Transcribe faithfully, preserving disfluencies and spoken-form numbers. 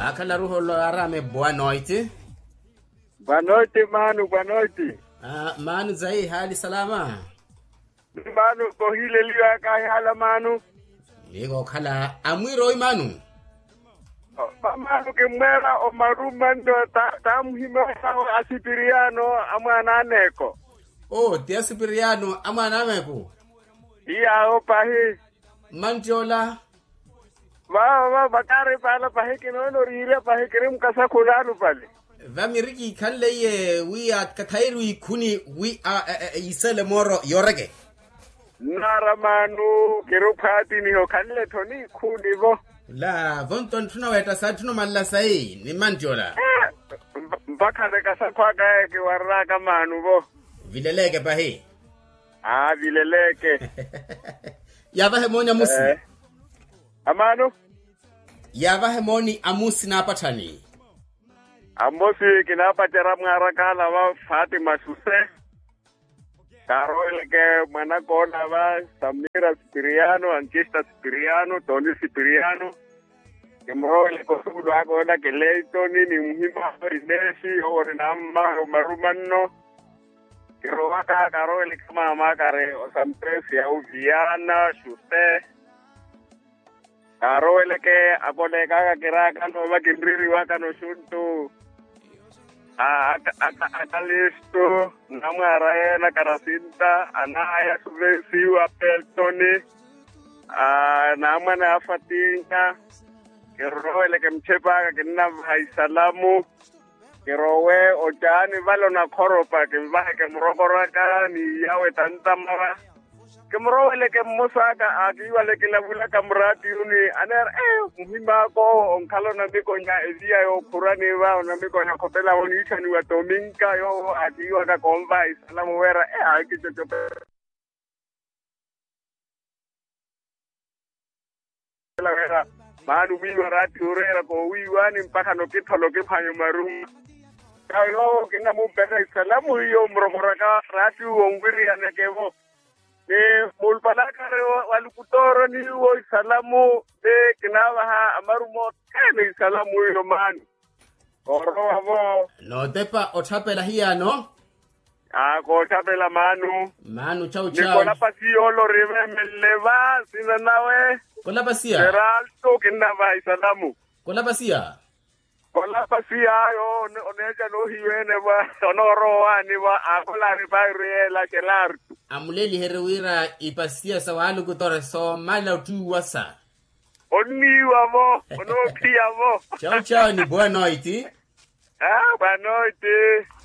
Akala ruho lo arame boa noite. Boa noite, mano, boa noite. Ah, mano zai hali salama. Mano kohile liwa kai hala mano. Ligo kala amwiro manu. Mano ke mwera o marumando ta ta muhima sa asipiriano amana neko. Oh, ti asipiriano amana meko. Iya o pahi. Mantiola. Va va bakare pala pahi kino no rire pahi kirim kasa kulanu pale. Vamiriki kalle ye we at katairu kuni we a isele moro yorege. Naramanu kirupati ni o kalle toni kuni bo. La vonton tuna weta sa tuna malla sai ni mantiola. Bakare kasa kwa ga ke waraka manu bo. Vileleke pahi. Ah vileleke. Yava hemoni amusi. Eh. Amano? Yava hemoni amusi na patani. Amusi kinapatera mngarakala wa Fatima Suse. Carol ke mana kona wa Samira Spiriano, Anchista Spiriano, Tony Spiriano. Kimroile ko sudu ako na Keletoni ni muhima rinesi o rinamba o marumano. Kirowaka Carol kama makare o Sampresi au Viana Suse. Carol ke apole kaga kiraka no makindriri waka no shuntu. Ah, akalisto namara na Karasinta anaya subesiu apeltoni ah namana afatinga keroele kemchepa kinna haisalamu kerowe ojani valona khoropa kembahe kemrokoraka ni yawe tantamara kemroele kemosaka akiwale kilabula kamrati uni aner eh muhimba ko onkalo na biko nya ezia yo kurani wa na biko nya kotela oni chani wa tominka yo akiwa ka komba isalamu wera eh akichochope la wera manu biwa rati urera ko wiwani mpaka no kitolo kipanyo marum kayo kina mumpeka isalamu yo mrokoraka rati wongwiri anekevo de mulpalaka walukutoro ni wo salamu de kinawa amarumo kene salamu yo man oro avo No tepa otapela hiya no. a ko tapela manu Manu chau ni chau. kola pasio lo reve meleva sina nawe Kola pasia. geral to kinawa salamu Kola pasia. kola pasia yo oneja no hiwene ba sonoro ani ba akola ribaire la kelar Amuleli herewira ipasia sawalu kutore so mala tu wasa. Oni wamo, ono pia mo. Chau chau ni boa noite. Ah, boa noite.